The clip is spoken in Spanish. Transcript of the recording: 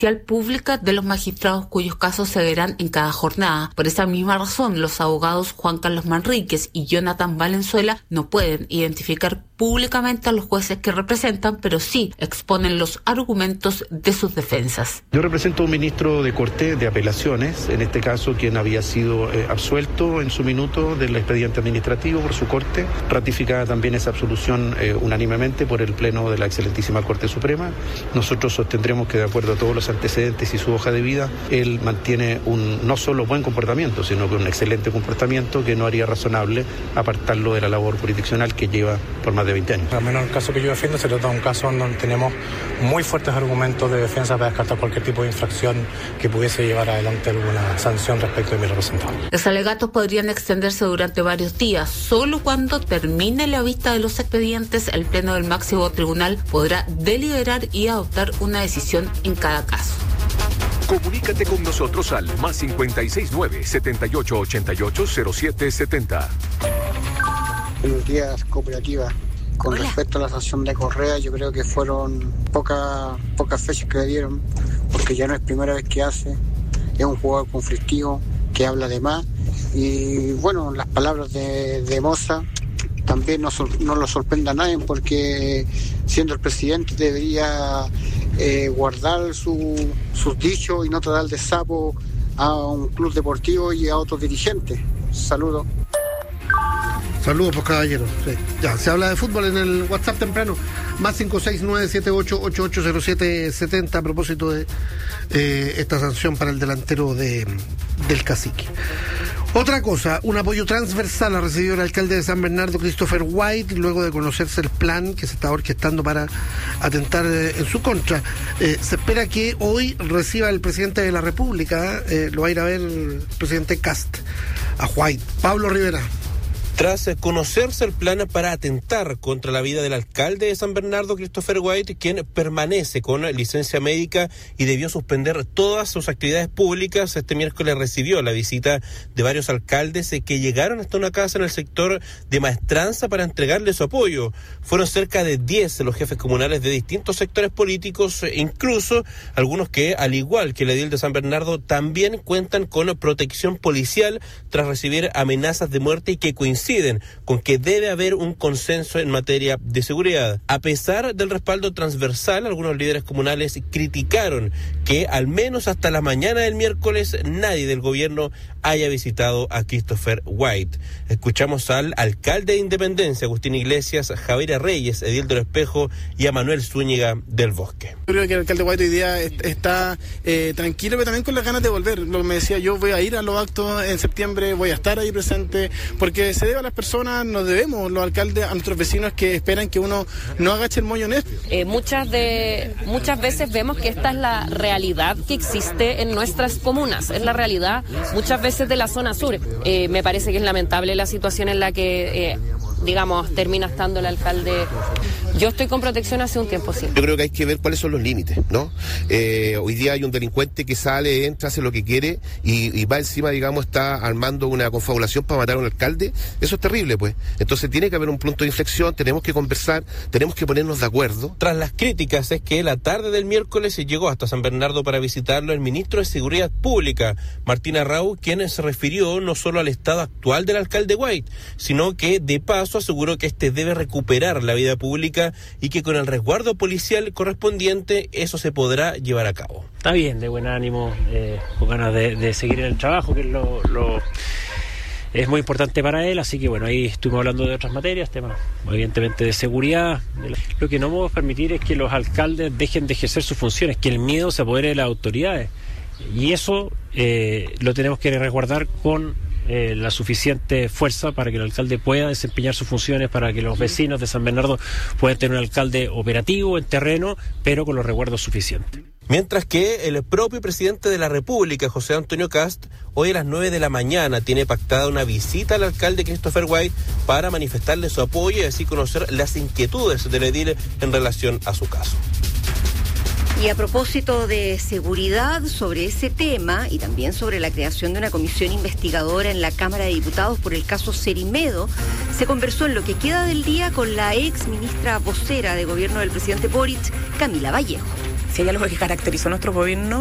pública de los magistrados cuyos casos se verán en cada jornada. Por esa misma razón, los abogados Juan Carlos Manríquez y Jonathan Valenzuela no pueden identificar públicamente a los jueces que representan, pero sí exponen los argumentos de sus defensas. Yo represento a un ministro de Corte de Apelaciones, en este caso quien había sido absuelto en su minuto del expediente administrativo por su corte, ratificada también esa absolución unánimemente por el Pleno de la Excelentísima Corte Suprema. Nosotros sostendremos que de acuerdo a todos los antecedentes y su hoja de vida, él mantiene un no solo buen comportamiento, sino que un excelente comportamiento que no haría razonable apartarlo de la labor jurisdiccional que lleva por más de 20 años. Al menos el caso que yo defiendo se trata de un caso donde tenemos muy fuertes argumentos de defensa para descartar cualquier tipo de infracción que pudiese llevar adelante alguna sanción respecto de mi representante. Los alegatos podrían extenderse durante varios días. Solo cuando termine la vista de los expedientes, el Pleno del máximo tribunal podrá deliberar y adoptar una decisión en cada caso. Comunícate con nosotros al +569 7888 0770. Buenos días, cooperativa. Con Hola. Respecto a la sanción de Correa, yo creo que fueron pocas fechas que le dieron, porque ya no es primera vez que hace, es un jugador conflictivo que habla de más, y bueno, las palabras de Moza también no lo sorprende a nadie, porque siendo el presidente debería guardar sus dichos y no tratar de sapo a un club deportivo y a otros dirigentes. Saludos. Saludos, pues, caballero. Sí. Ya, se habla de fútbol en el WhatsApp temprano. +56978880770 a propósito de esta sanción para el delantero del Cacique. Otra cosa, un apoyo transversal ha recibido el alcalde de San Bernardo, Christopher White, luego de conocerse el plan que se está orquestando para atentar en su contra. Se espera que hoy reciba el presidente de la República, lo va a ir a ver el presidente Kast, a White. Pablo Rivera. Tras conocerse el plan para atentar contra la vida del alcalde de San Bernardo, Christopher White, quien permanece con licencia médica y debió suspender todas sus actividades públicas, este miércoles recibió la visita de varios alcaldes que llegaron hasta una casa en el sector de Maestranza para entregarle su apoyo. Fueron cerca de 10 los jefes comunales de distintos sectores políticos, incluso algunos que, al igual que el edil de San Bernardo, también cuentan con protección policial tras recibir amenazas de muerte y que coinciden con que debe haber un consenso en materia de seguridad. A pesar del respaldo transversal, algunos líderes comunales criticaron que al menos hasta la mañana del miércoles nadie del gobierno haya visitado a Christopher White. Escuchamos al alcalde de Independencia, Agustín Iglesias, Javier Reyes, edil del Espejo, y a Manuel Zúñiga del Bosque. Creo que el alcalde White hoy día está tranquilo, pero también con las ganas de volver. Lo que me decía, yo voy a ir a los actos en septiembre, voy a estar ahí presente, porque se debe a las personas, nos debemos los alcaldes a nuestros vecinos que esperan que uno no agache el moño en esto. Muchas veces vemos que esta es la realidad que existe en nuestras comunas, es la realidad muchas veces de la zona sur. Me parece que es lamentable la situación en la que termina estando el alcalde. Yo estoy con protección hace un tiempo, sí. Yo creo que hay que ver cuáles son los límites, ¿no? Hoy día hay un delincuente que sale, entra, hace lo que quiere y va encima, está armando una confabulación para matar a un alcalde. Eso es terrible, pues. Entonces tiene que haber un punto de inflexión, tenemos que conversar, tenemos que ponernos de acuerdo. Tras las críticas es que la tarde del miércoles se llegó hasta San Bernardo para visitarlo el ministro de Seguridad Pública, Martín Arrau, quien se refirió no solo al estado actual del alcalde White, sino que de paso aseguró que este debe recuperar la vida pública y que con el resguardo policial correspondiente eso se podrá llevar a cabo. Está bien, de buen ánimo, con ganas de seguir en el trabajo, que es es muy importante para él, así que bueno, ahí estuvimos hablando de otras materias, temas evidentemente de seguridad. Lo que no podemos permitir es que los alcaldes dejen de ejercer sus funciones, que el miedo se apodere de las autoridades, y eso lo tenemos que resguardar con la suficiente fuerza para que el alcalde pueda desempeñar sus funciones, para que los vecinos de San Bernardo puedan tener un alcalde operativo en terreno, pero con los resguardos suficientes. Mientras que el propio presidente de la República, José Antonio Kast, hoy a las 9 de la mañana tiene pactada una visita al alcalde Christopher White para manifestarle su apoyo y así conocer las inquietudes del edil en relación a su caso. Y a propósito de seguridad, sobre ese tema y también sobre la creación de una comisión investigadora en la Cámara de Diputados por el caso Cerimedo, se conversó en lo que queda del día con la ex ministra vocera de gobierno del presidente Boric, Camila Vallejo. si hay algo que caracterizó a nuestro gobierno